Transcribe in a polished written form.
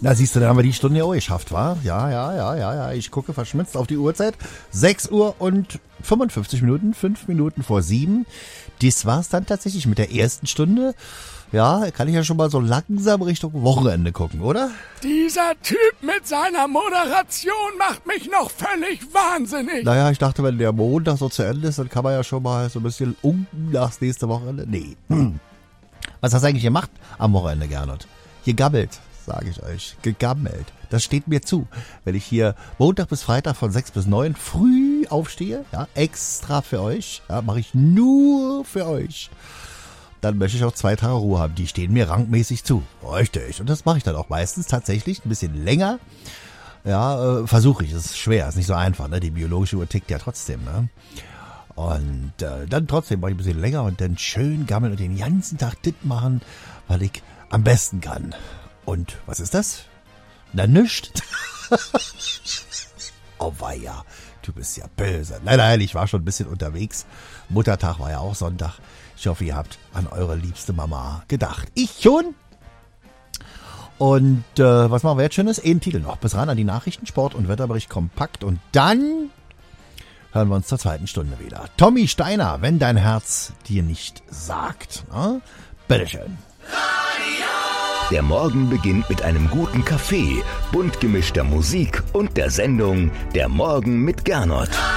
Na siehst du, dann haben wir die Stunde ja auch geschafft, wa? Ja. Ich gucke verschmitzt auf die Uhrzeit. 6 Uhr und 55 Minuten, 5 Minuten vor 7. Das war's dann tatsächlich mit der ersten Stunde. Ja, kann ich ja schon mal so langsam Richtung Wochenende gucken, oder? Dieser Typ mit seiner Moderation macht mich noch völlig wahnsinnig. Naja, ich dachte, wenn der Montag so zu Ende ist, dann kann man ja schon mal so ein bisschen nachs nächste Wochenende. Nee. Was hast du eigentlich gemacht am Wochenende, Gernot? Gegammelt, sage ich euch. Gegammelt. Das steht mir zu. Wenn ich hier Montag bis Freitag von 6 bis 9 früh aufstehe, ja, extra für euch, ja, mache ich nur für euch. Dann möchte ich auch 2 Tage Ruhe haben. Die stehen mir rangmäßig zu. Richtig. Und das mache ich dann auch meistens tatsächlich ein bisschen länger. Ja, versuche ich. Das ist schwer. Ist nicht so einfach, ne? Die biologische Uhr tickt ja trotzdem, ne? Und dann trotzdem mache ich ein bisschen länger und dann schön gammeln und den ganzen Tag dit machen, weil ich am besten kann. Und was ist das? Na, nischt. Oh weia, du bist ja böse. Nein, ich war schon ein bisschen unterwegs. Muttertag war ja auch Sonntag. Ich hoffe, ihr habt an eure liebste Mama gedacht. Ich schon. Und was machen wir jetzt Schönes? Einen Titel noch. Bis ran an die Nachrichten, Sport und Wetterbericht kompakt. Und dann hören wir uns zur zweiten Stunde wieder. Tommy Steiner, wenn dein Herz dir nicht sagt. Ne? Bitteschön. Der Morgen beginnt mit einem guten Kaffee, bunt gemischter Musik und der Sendung Der Morgen mit Gernot.